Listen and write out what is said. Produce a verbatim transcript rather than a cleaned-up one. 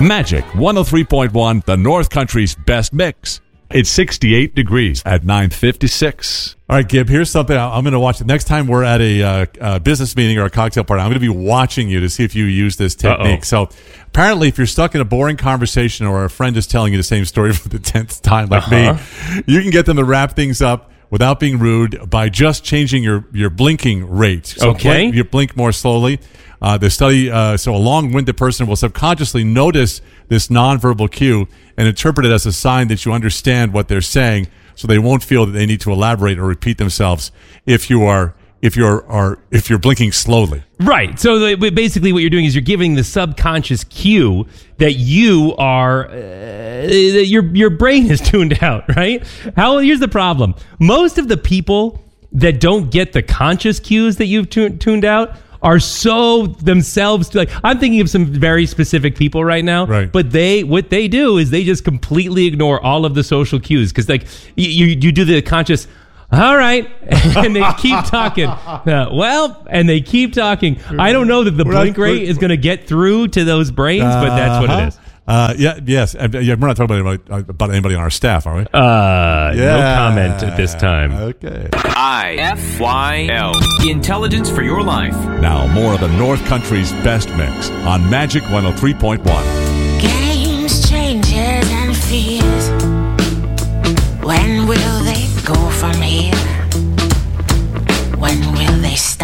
Magic one oh three point one, the North Country's best mix. It's sixty-eight degrees at nine fifty-six. All right, Gib, here's something I'm going to watch. The next time we're at a, uh, a business meeting or a cocktail party, I'm going to be watching you to see if you use this technique. Uh-oh. So apparently, if you're stuck in a boring conversation or a friend is telling you the same story for the tenth time like uh-huh. me, you can get them to wrap things up without being rude by just changing your, your blinking rate. So okay. Blink, you blink more slowly. Uh, the study, uh, so a long-winded person will subconsciously notice this nonverbal cue and interpret it as a sign that you understand what they're saying, so they won't feel that they need to elaborate or repeat themselves if you are if you're are if you're blinking slowly. Right. So the, basically, what you're doing is you're giving the subconscious cue that you are uh, your your brain is tuned out. Right. How? Here's the problem. Most of the people that don't get the conscious cues that you've tu- tuned out are so themselves, like, I'm thinking of some very specific people right now, right. but they, what they do is they just completely ignore all of the social cues. Cause like you, you, you do the conscious, all right. And they keep talking. Uh, well, and they keep talking. I don't know that the we're blink not, rate is going to get through to those brains, uh, but that's what it is. Uh, yeah, yes. Uh, yeah, we're not talking about anybody, about anybody on our staff, are we? Uh, yeah. No comment at this time. Okay. I F Y L. Intelligence for your life. Now, more of the North Country's best mix on Magic one oh three point one. Games, changes, and fears. When will they go from here? When will they stop?